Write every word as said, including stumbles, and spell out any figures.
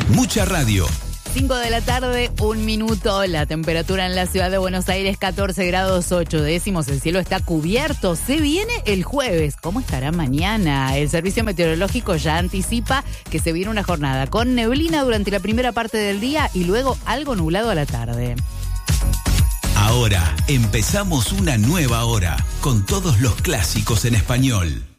Mucha radio. cinco de la tarde, un minuto. La temperatura en la ciudad de Buenos Aires, catorce grados ocho décimos. El cielo está cubierto. Se viene el jueves. ¿Cómo estará mañana? El servicio meteorológico ya anticipa que se viene una jornada con neblina durante la primera parte del día y luego algo nublado a la tarde. Ahora empezamos una nueva hora con todos los clásicos en español.